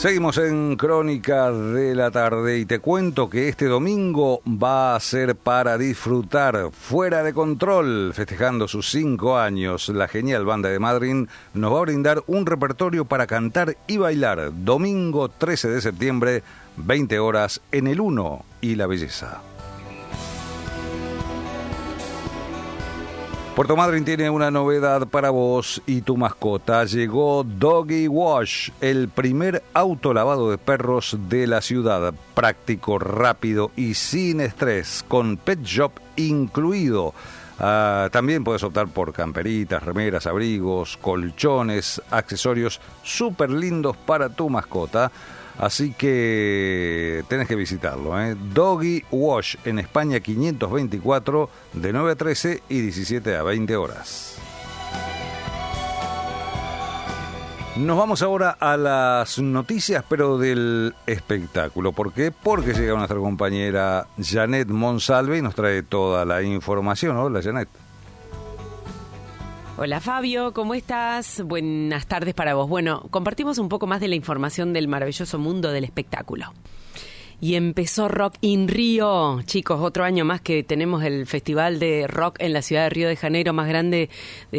Seguimos en Crónica de la Tarde y te cuento que este domingo va a ser para disfrutar. Fuera de Control, festejando sus 5 años, la genial banda de Madrid nos va a brindar un repertorio para cantar y bailar. Domingo 13 de septiembre, 20 horas, en el 1 y La Belleza. Puerto Madryn tiene una novedad para vos y tu mascota. Llegó Doggy Wash, el primer autolavado de perros de la ciudad. Práctico, rápido y sin estrés, con pet shop incluido. También puedes optar por camperitas, remeras, abrigos, colchones, accesorios súper lindos para tu mascota. Así que tenés que visitarlo, ¿eh? Doggy Wash en España 524, de 9 a 13 y 17 a 20 horas. Nos vamos ahora a las noticias, pero del espectáculo. ¿Por qué? Porque llega nuestra compañera Janet Monsalve y nos trae toda la información. Hola, Janet. Hola Fabio, ¿cómo estás? Buenas tardes para vos. Bueno, compartimos un poco más de la información del maravilloso mundo del espectáculo. Y empezó Rock in Rio. Chicos, otro año más que tenemos el festival de rock en la ciudad de Río de Janeiro más grande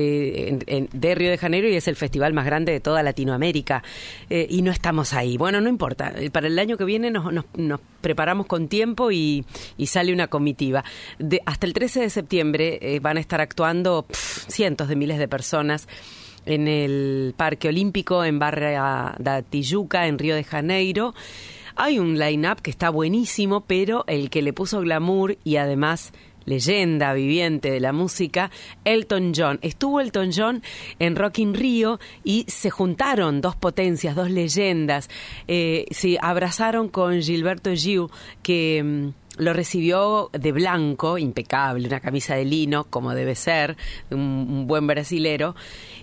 de Río de Janeiro, y es el festival más grande de toda Latinoamérica. Y no estamos ahí. Bueno, no importa. Para el año que viene nos preparamos con tiempo y sale una comitiva. Hasta el 13 de septiembre van a estar actuando cientos de miles de personas en el Parque Olímpico, en Barra da Tijuca, en Río de Janeiro. Hay un line-up que está buenísimo, pero el que le puso glamour y además leyenda viviente de la música, Elton John. Estuvo Elton John en Rock in Rio y se juntaron dos potencias, dos leyendas. Se abrazaron con Gilberto Gil, que lo recibió de blanco, impecable, una camisa de lino, como debe ser, un buen brasilero.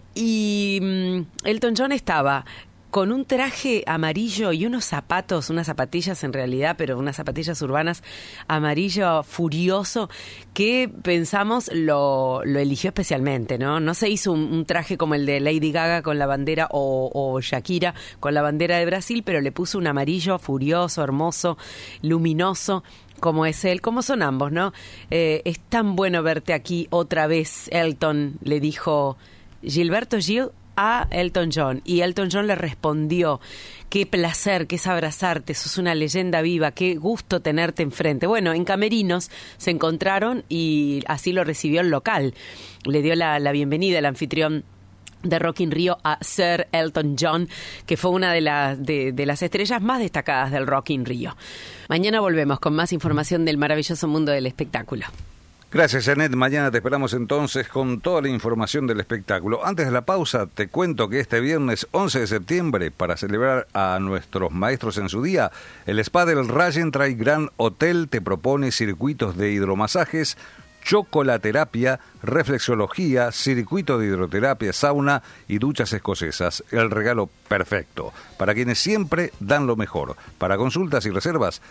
Y Elton John estaba con un traje amarillo y unos zapatos, unas zapatillas en realidad, pero unas zapatillas urbanas amarillo furioso, que pensamos lo eligió especialmente, ¿no? No se hizo un traje como el de Lady Gaga con la bandera o Shakira con la bandera de Brasil, pero le puso un amarillo furioso, hermoso, luminoso, como es él, como son ambos, ¿no? Es tan bueno verte aquí otra vez, Elton, le dijo Gilberto Gil a Elton John, y Elton John le respondió: qué placer, qué es abrazarte, sos una leyenda viva, qué gusto tenerte enfrente. Bueno, en camerinos se encontraron y así lo recibió el local. Le dio la bienvenida el anfitrión de Rock in Rio a Sir Elton John, que fue una de las estrellas más destacadas del Rock in Rio. Mañana volvemos con más información del maravilloso mundo del espectáculo. Gracias, Janet. Mañana te esperamos entonces con toda la información del espectáculo. Antes de la pausa, te cuento que este viernes 11 de septiembre, para celebrar a nuestros maestros en su día, el spa del Regentry Grand Hotel te propone circuitos de hidromasajes, chocolaterapia, reflexología, circuito de hidroterapia, sauna y duchas escocesas. El regalo perfecto para quienes siempre dan lo mejor. Para consultas y reservas,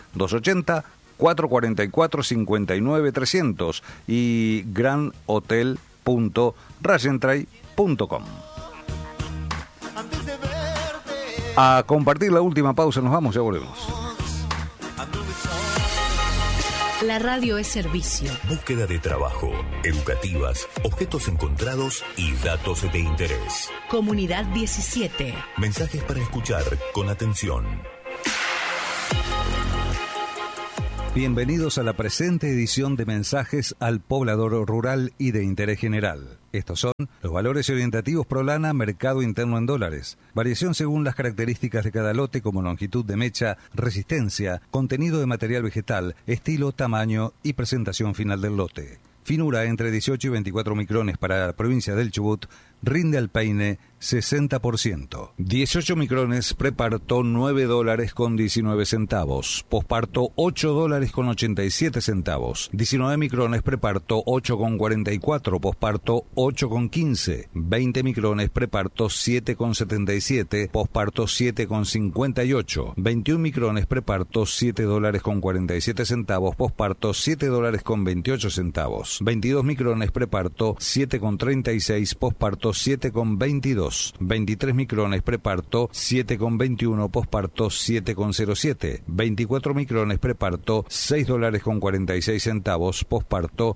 280-444-59-300 y grandhotel.regentry.com. A compartir la última pausa, nos vamos, ya volvemos. La radio es servicio. Búsqueda de trabajo, educativas, objetos encontrados y datos de interés. Comunidad 17. Mensajes para escuchar con atención. Bienvenidos a la presente edición de Mensajes al Poblador Rural y de Interés General. Estos son los valores orientativos Prolana, mercado interno en dólares. Variación según las características de cada lote, como longitud de mecha, resistencia, contenido de material vegetal, estilo, tamaño y presentación final del lote. Finura entre 18 y 24 micrones para la provincia del Chubut. Rinde al peine 60%. 18 micrones preparto $9 con 19 centavos. Posparto $8 con 87 centavos. 19 micrones preparto 8 con 44. Posparto 8 con 15. 20 micrones preparto 7 con 77. Posparto 7 con 58. 21 micrones preparto $7 con 47 centavos. Posparto $7 con 28 centavos. 22 micrones preparto 7 con 36. Posparto posparto 7,22, 23 micrones preparto 7,21, posparto 7,07, 24 micrones preparto $6.46, posparto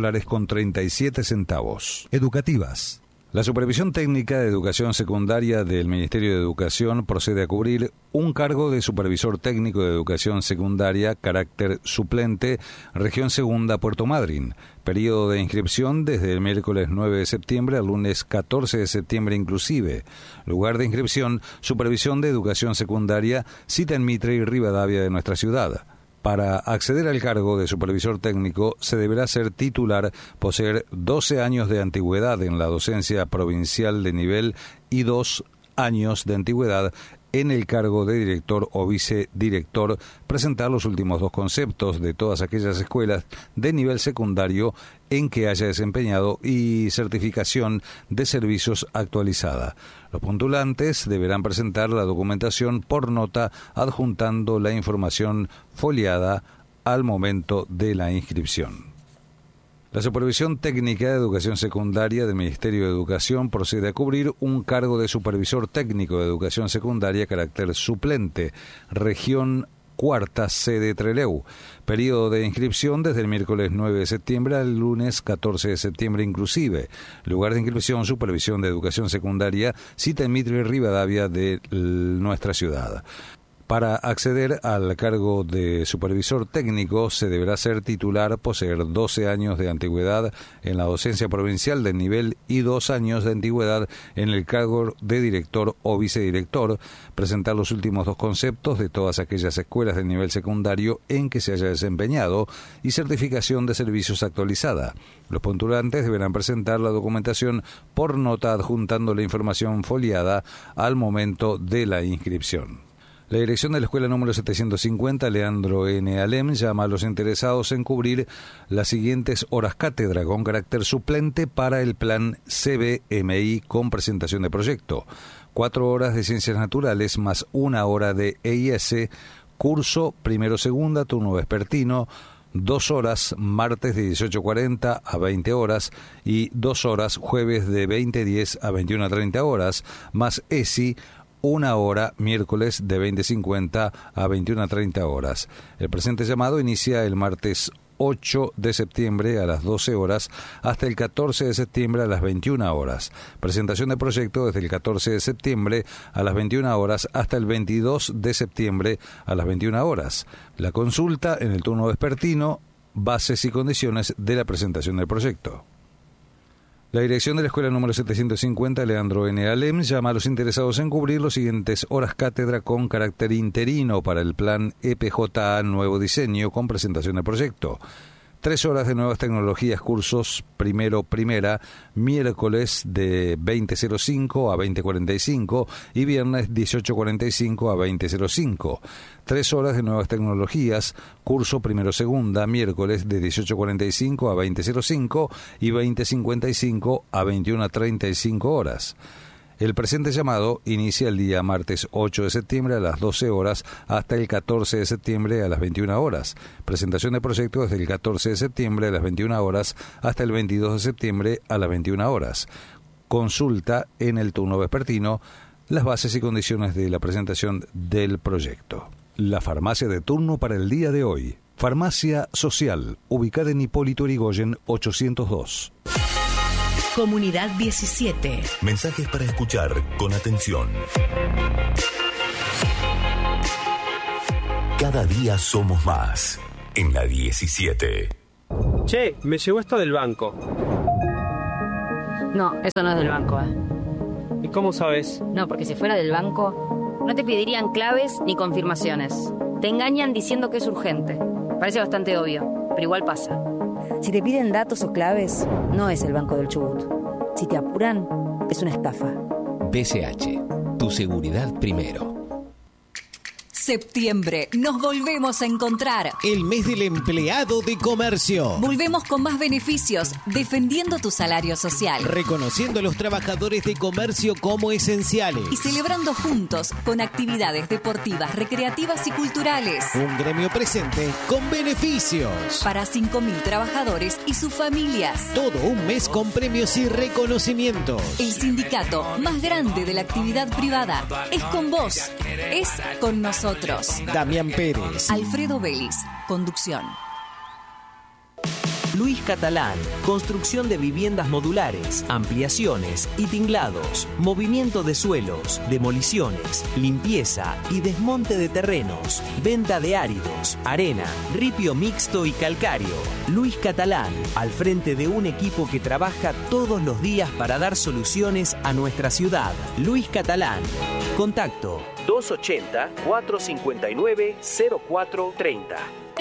$6.37. Educativas. La Supervisión Técnica de Educación Secundaria del Ministerio de Educación procede a cubrir un cargo de Supervisor Técnico de Educación Secundaria, carácter suplente, Región Segunda, Puerto Madryn. Periodo de inscripción desde el miércoles 9 de septiembre al lunes 14 de septiembre inclusive. Lugar de inscripción, Supervisión de Educación Secundaria, cita en Mitre y Rivadavia de nuestra ciudad. Para acceder al cargo de supervisor técnico se deberá ser titular, poseer 12 años de antigüedad en la docencia provincial de nivel y 2 años de antigüedad en el cargo de director o vicedirector, presentar los últimos 2 conceptos de todas aquellas escuelas de nivel secundario en que haya desempeñado y certificación de servicios actualizada. Los postulantes deberán presentar la documentación por nota adjuntando la información foliada al momento de la inscripción. La Supervisión Técnica de Educación Secundaria del Ministerio de Educación procede a cubrir un cargo de Supervisor Técnico de Educación Secundaria, carácter suplente, Región Cuarta, sede Trelew. Periodo de inscripción desde el miércoles 9 de septiembre al lunes 14 de septiembre inclusive. Lugar de inscripción, Supervisión de Educación Secundaria, cita en Mitre y Rivadavia de nuestra ciudad. Para acceder al cargo de supervisor técnico se deberá ser titular, poseer 12 años de antigüedad en la docencia provincial de nivel y 2 años de antigüedad en el cargo de director o vicedirector, presentar los últimos 2 conceptos de todas aquellas escuelas de nivel secundario en que se haya desempeñado y certificación de servicios actualizada. Los postulantes deberán presentar la documentación por nota adjuntando la información foliada al momento de la inscripción. La dirección de la escuela número 750, Leandro N. Alem, llama a los interesados en cubrir las siguientes horas cátedra con carácter suplente para el plan CBMI con presentación de proyecto. 4 horas de Ciencias Naturales más 1 hora de EIS, curso primero-segunda, turno vespertino, 2 horas martes de 18:40 a 20 horas y 2 horas jueves de 20:10 a 21:30 horas, más ESI, 1 hora miércoles de 20:50 a 21:30 horas. El presente llamado inicia el martes 8 de septiembre a las 12 horas hasta el 14 de septiembre a las 21 horas. Presentación de proyecto desde el 14 de septiembre a las 21 horas hasta el 22 de septiembre a las 21 horas. La consulta en el turno vespertino, bases y condiciones de la presentación del proyecto. La dirección de la escuela número 750, Leandro N. Alem, llama a los interesados en cubrir los siguientes horas cátedra con carácter interino para el plan EPJA Nuevo Diseño con presentación de proyecto. 3 horas de nuevas tecnologías, cursos primera, miércoles de 20:05 a 20:45 y viernes 18:45 a 20:05. 3 horas de nuevas tecnologías, curso primero-segunda, miércoles de 18:45 a 20:05 y 20:55 a 21:35 horas. El presente llamado inicia el día martes 8 de septiembre a las 12 horas hasta el 14 de septiembre a las 21 horas. Presentación de proyecto desde el 14 de septiembre a las 21 horas hasta el 22 de septiembre a las 21 horas. Consulta en el turno vespertino las bases y condiciones de la presentación del proyecto. La farmacia de turno para el día de hoy. Farmacia Social, ubicada en Hipólito Yrigoyen 802. Comunidad 17. Mensajes para escuchar con atención. Cada día somos más. En la 17. Che, me llegó esto del banco. No, eso no es del banco, ¿Y cómo sabes? No, porque si fuera del banco, no te pedirían claves ni confirmaciones. Te engañan diciendo que es urgente. Parece bastante obvio, pero igual pasa. Si te piden datos o claves, no es el Banco del Chubut. Si te apuran, es una estafa. BCH, tu seguridad primero. Septiembre, nos volvemos a encontrar. El mes del empleado de comercio. Volvemos con más beneficios, defendiendo tu salario social. Reconociendo a los trabajadores de comercio como esenciales. Y celebrando juntos con actividades deportivas, recreativas y culturales. Un gremio presente con beneficios. Para 5.000 trabajadores y sus familias. Todo un mes con premios y reconocimientos. El sindicato más grande de la actividad privada es con vos, es con nosotros. Damián Pérez, Alfredo Vélez, conducción. Luis Catalán, construcción de viviendas modulares, ampliaciones y tinglados, movimiento de suelos, demoliciones, limpieza y desmonte de terrenos, venta de áridos, arena, ripio mixto y calcáreo. Luis Catalán, al frente de un equipo que trabaja todos los días para dar soluciones a nuestra ciudad. Luis Catalán. Contacto 280-459-0430.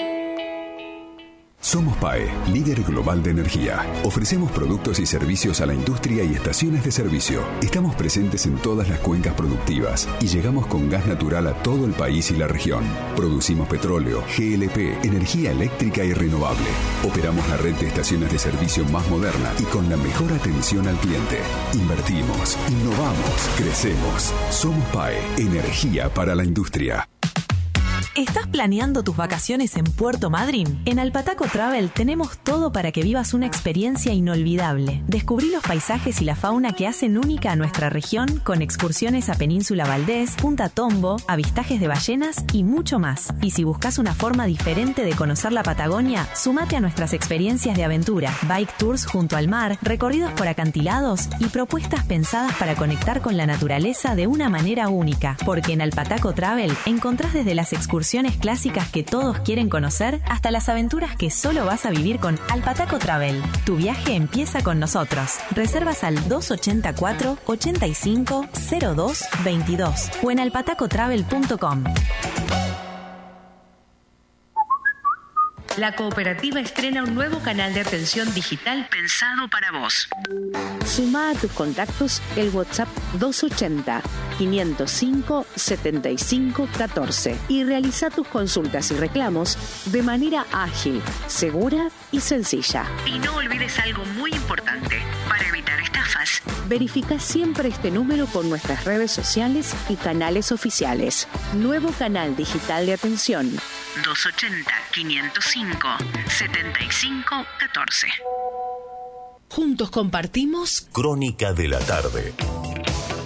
Somos PAE, líder global de energía. Ofrecemos productos y servicios a la industria y estaciones de servicio. Estamos presentes en todas las cuencas productivas y llegamos con gas natural a todo el país y la región. Producimos petróleo, GLP, energía eléctrica y renovable. Operamos la red de estaciones de servicio más moderna y con la mejor atención al cliente. Invertimos, innovamos, crecemos. Somos PAE, energía para la industria. ¿Estás planeando tus vacaciones en Puerto Madryn? En Alpataco Travel tenemos todo para que vivas una experiencia inolvidable. Descubrí los paisajes y la fauna que hacen única a nuestra región con excursiones a Península Valdés, Punta Tombo, avistajes de ballenas y mucho más. Y si buscas una forma diferente de conocer la Patagonia, sumate a nuestras experiencias de aventura, bike tours junto al mar, recorridos por acantilados y propuestas pensadas para conectar con la naturaleza de una manera única. Porque en Alpataco Travel encontrás desde las excursiones clásicas que todos quieren conocer hasta las aventuras que solo vas a vivir con Alpataco Travel. Tu viaje empieza con nosotros. Reservas al 284-85-02-22 o en alpatacotravel.com. La cooperativa estrena un nuevo canal de atención digital pensado para vos. Suma a tus contactos el WhatsApp 280-505-7514 y realiza tus consultas y reclamos de manera ágil, segura y sencilla. Y no olvides algo muy importante para evitar estafas. Verifica siempre este número con nuestras redes sociales y canales oficiales. Nuevo canal digital de atención. 280-505-7514. Juntos compartimos Crónica de la Tarde.